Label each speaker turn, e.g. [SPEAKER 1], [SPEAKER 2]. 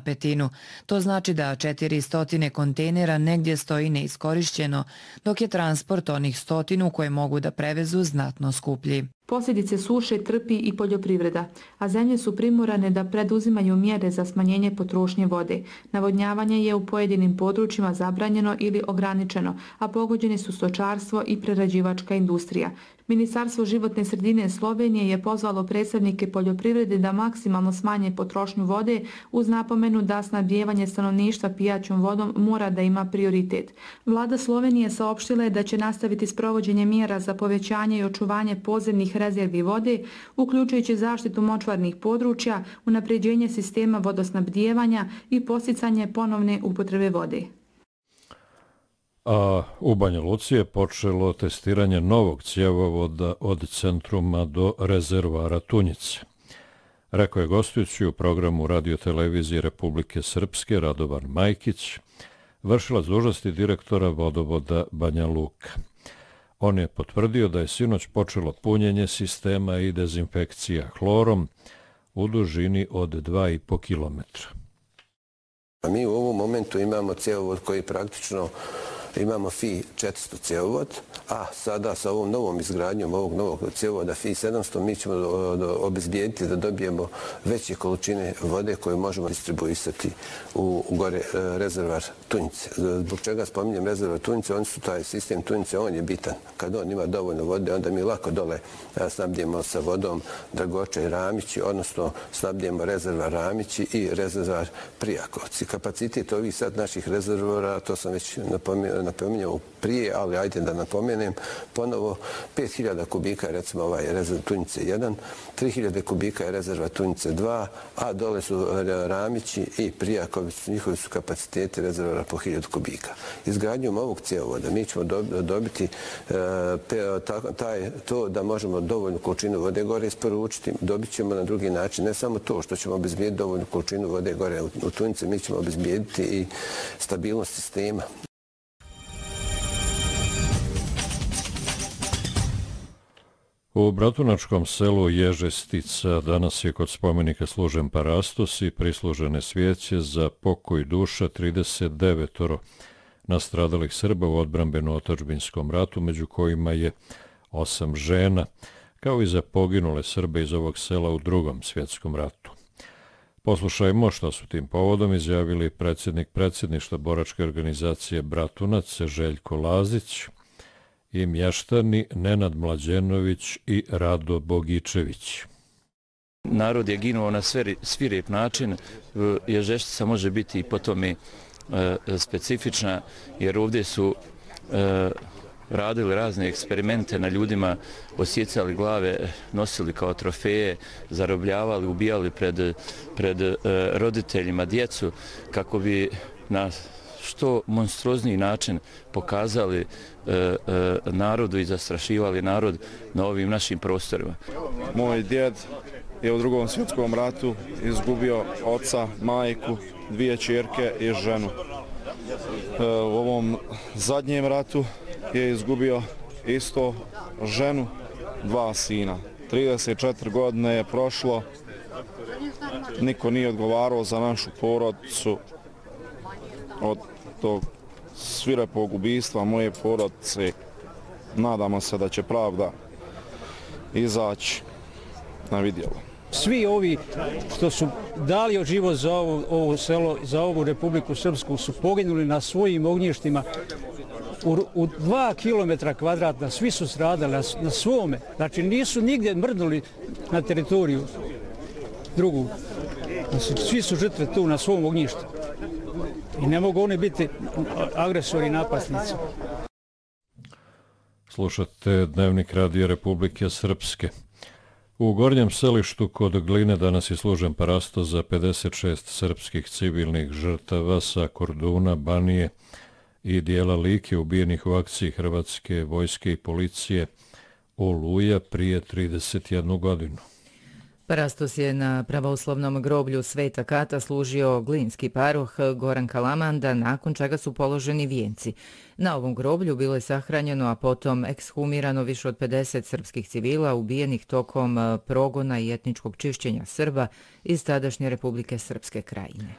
[SPEAKER 1] 1/5. To znači da 400 kontejnera negdje stoji neiskorišćeno, dok je transport onih 100 koje mogu da prevezu znatno skuplji.
[SPEAKER 2] Posljedice suše trpi i poljoprivreda, a zemlje su primorane da preduzimaju mjere za smanjenje potrošnje vode. Navodnjavanje je u pojedinim područjima zabranjeno ili ograničeno, a pogođeni su stočarstvo i prerađivačka industrija. Ministarstvo životne sredine Slovenije je pozvalo predstavnike poljoprivrede da maksimalno smanje potrošnju vode uz napomenu da snabdijevanje stanovništva pijaćom vodom mora da ima prioritet. Vlada Slovenije saopštila je da će nastaviti s provođenjem mjera za povećanje i očuvanje podzemnih rezervi vode, uključujući zaštitu močvarnih područja, unapređenje sistema vodosnabdijevanja i podsticanje ponovne upotrebe vode.
[SPEAKER 3] A u Banja Luci je počelo testiranje novog cjevovoda od centruma do rezervoara Tunjice. Rekao je gostujući u programu radiotelevizije Republike Srpske Radovan Majkić, vršilac dužnosti direktora vodovoda Banja Luka. On je potvrdio da je sinoć počelo punjenje sistema i dezinfekcija hlorom u dužini od 2,5 kilometra.
[SPEAKER 4] Mi u ovom momentu imamo cjevovod koji praktično imamo FI 400 cjevovod, a sada sa ovom novom izgradnjom ovog novog cjevovoda FI 700 mi ćemo obezbijediti da dobijemo veće količine vode koje možemo distribuisati u gore rezervar Tunjice. Zbog čega spominjem rezervar Tunjice? Oni su taj sistem Tunjice, on je bitan. Kad on ima dovoljno vode, onda mi lako dole snabdijemo sa vodom Dragoča i Ramići, odnosno snabdijemo rezervar Ramići i rezervar Prijakovci. Kapacitet ovih sad naših rezervora, to sam već napominjao prije, ali ajde da napomenem ponovo, 5000 kubika je recimo ovaj rezervar Tunjice 1, 3000 kubika je rezervar Tunjice 2, a dole su Ramići i Prijaković, njihovi su kapaciteti rezervora po 1000 kubika. Izgradnjom ovog cjevovoda mi ćemo dobiti to da možemo dovoljnu količinu vode gore isporučiti, dobit ćemo na drugi način, ne samo to što ćemo obezbijediti dovoljnu količinu vode gore u Tunjice, mi ćemo obezbijediti i stabilnost sistema.
[SPEAKER 3] U bratunačkom selu Ježestica danas je kod spomenika služen parastos i prislužene svijeće za pokoj duša 39 nastradalih Srba u odbrambeno-otadžbinskom ratu, među kojima je 8 žena, kao i za poginule Srbe iz ovog sela u Drugom svjetskom ratu. Poslušajmo što su tim povodom izjavili predsjednik predsjedništva boračke organizacije Bratunac Željko Lazić i mještani Nenad Mlađenović i Rado Bogičević.
[SPEAKER 5] Narod je ginuo na svirep način. Ježeštica može biti i po tome specifična, jer ovdje su radili razne eksperimente na ljudima, osjecali glave, nosili kao trofeje, zarobljavali, ubijali pred roditeljima djecu, kako bi na što monstruozniji način pokazali narodu i zastrašivali narod na ovim našim prostorima.
[SPEAKER 6] Moj djed je u Drugom svjetskom ratu izgubio oca, majku, 2 ćerke i ženu. U ovom zadnjem ratu je izgubio isto ženu, 2 sina. 34 godine je prošlo, niko nije odgovarao za našu porodicu od tog svirepog ubistva moje porodice. Nadamo se da će pravda izaći na vidjelo.
[SPEAKER 7] Svi ovi što su dali život za ovo selo, za ovu Republiku Srpsku, su poginuli na svojim ognjištima u 2 kilometra kvadratna, svi su stradali na svome. Znači nisu nigdje mrdnuli na teritoriju drugu. Svi su žrtve tu na svom ognjištu. I ne mogu oni biti agresori i napasnici.
[SPEAKER 3] Slušate Dnevnik Radija Republike Srpske. U Gornjem Selištu kod Gline danas je služen parastos za 56 srpskih civilnih žrtava sa Korduna, Banije i dijela Like ubijenih u akciji Hrvatske vojske i policije Oluja prije 31 godinu.
[SPEAKER 1] Parastos je na pravoslavnom groblju Sveta Kata služio glinski paroh Goran Kalamanda, nakon čega su položeni vijenci. Na ovom groblju bilo je sahranjeno, a potom ekshumirano više od 50 srpskih civila ubijenih tokom progona i etničkog čišćenja Srba iz tadašnje Republike Srpske Krajine.